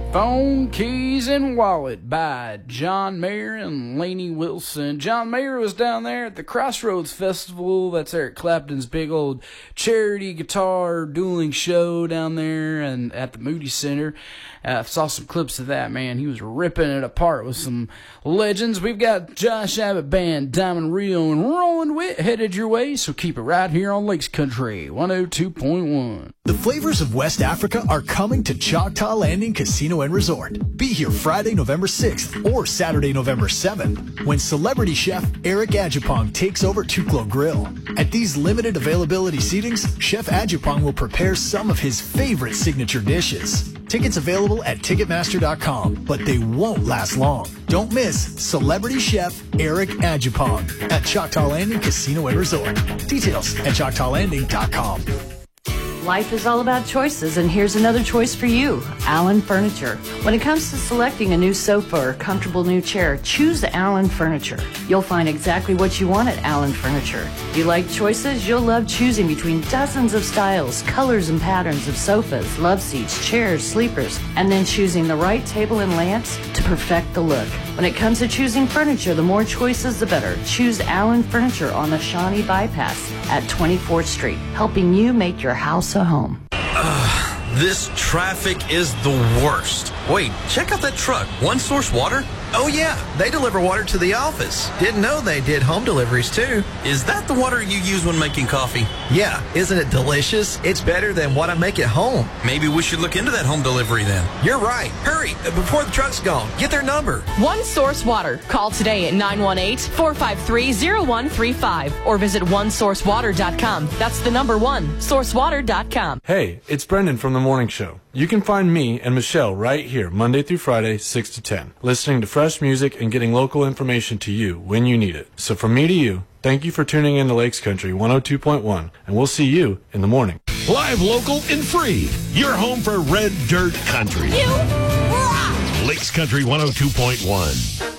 Phone, Keys, and Wallet by John Mayer and Lainey Wilson. John Mayer was down there at the Crossroads Festival. That's Eric Clapton's big old charity guitar dueling show down there and at the Moody Center. Saw some clips of that, man. He was ripping it apart with some legends. We've got Josh Abbott Band, Diamond Rio, and Roland Witt headed your way, so keep it right here on Lakes Country 102.1. The flavors of West Africa are coming to Choctaw Landing Casino and Resort. Be here Friday, November 6th or Saturday, November 7th when celebrity chef Eric Adjupong takes over Tuklo Grill. At these limited availability seatings, Chef Adjupong will prepare some of his favorite signature dishes. Tickets available at Ticketmaster.com, but they won't last long. Don't miss Celebrity Chef Eric Adjupong at Choctaw Landing Casino and Resort. Details at ChoctawLanding.com. Life is all about choices, and here's another choice for you, Allen Furniture. When it comes to selecting a new sofa or comfortable new chair, choose Allen Furniture. You'll find exactly what you want at Allen Furniture. If you like choices, you'll love choosing between dozens of styles, colors, and patterns of sofas, love seats, chairs, sleepers, and then choosing the right table and lamps to perfect the look. When it comes to choosing furniture, the more choices, the better. Choose Allen Furniture on the Shawnee Bypass at 24th Street, helping you make your house a home. This traffic is the worst. Wait, check out that truck. One Source Water? Oh, yeah. They deliver water to the office. Didn't know they did home deliveries, too. Is that the water you use when making coffee? Yeah. Isn't it delicious? It's better than what I make at home. Maybe we should look into that home delivery then. You're right. Hurry, before the truck's gone. Get their number. One Source Water. Call today at 918-453-0135 or visit onesourcewater.com. That's the number one, sourcewater.com. Hey, it's Brendan from The Morning Show. You can find me and Michelle right here, Monday through Friday, 6 to 10, listening to fresh music and getting local information to you when you need it. So from me to you, thank you for tuning in to Lakes Country 102.1, and we'll see you in the morning. Live, local, and free. Your home for Red Dirt Country. You rock! Lakes Country 102.1.